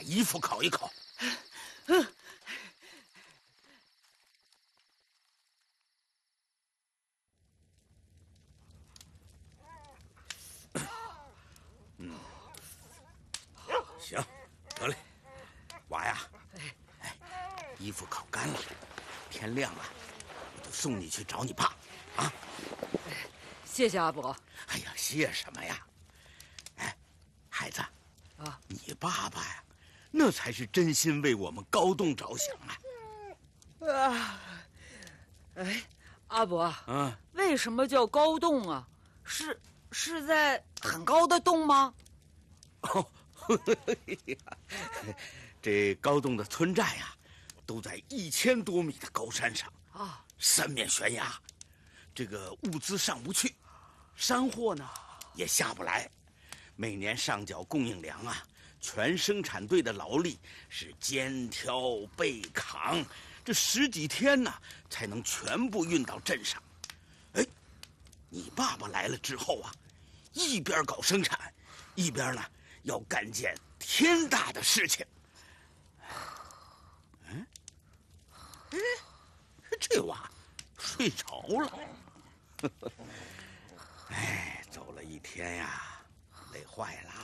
衣服烤一烤。行，得嘞，娃呀，衣服烤干了，天亮了，我就送你去找你爸，啊！ 谢谢阿伯。 哎呀，谢什么呀？哎，孩子， 啊， 你爸爸呀，那才是真心为我们高栋着想啊！ 哎，阿伯， 嗯， 为什么叫高洞啊？是在很高的洞吗？ 哦，这高栋的村寨呀，都在1000多米的高山上啊， 三面悬崖，这个物资上不去，山货呢也下不来，每年上缴供应粮啊，全生产队的劳力是肩挑背扛，这10几天呢才能全部运到镇上。哎，你爸爸来了之后啊，一边搞生产，一边呢要干件天大的事情。这娃睡着了。哎，走了一天呀，累坏了。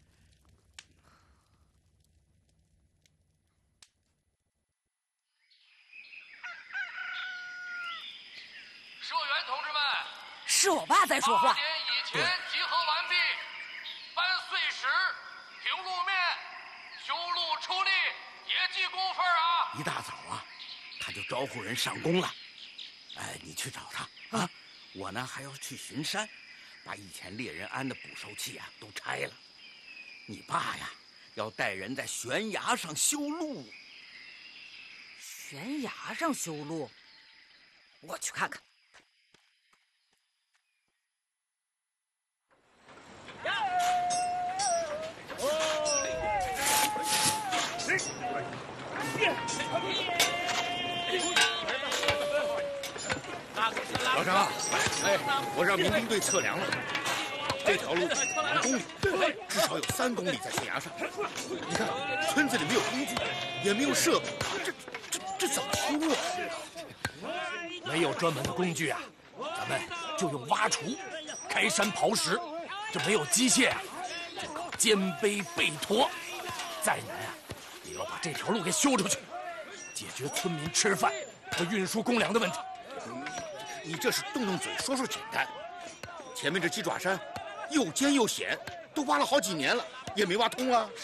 社员同志们， 是我爸在说话。 8点以前集合完毕，搬碎石、平路面、修路出力，也记工分啊！ 一大早啊，他就招呼人上工了。哎，你去找他啊！我呢还要去巡山，把以前猎人安的捕兽器啊都拆了。你爸呀，要带人在悬崖上修路。 悬崖上修路，我去看看。 老张，哎，我让民兵队测量了，这条路2公里，至少有3公里在悬崖上。你看，村子里没有工具，也没有设备，这怎么修啊？ 没有专门的工具啊，咱们就用挖锄、开山刨石。这没有机械啊，就靠肩背背驮。再难啊，也要把这条路给修出去，解决村民吃饭和运输公粮的问题。 你这是动动嘴说说简单，前面这鸡爪山又尖又险，都挖了好几年了，也没挖通啊。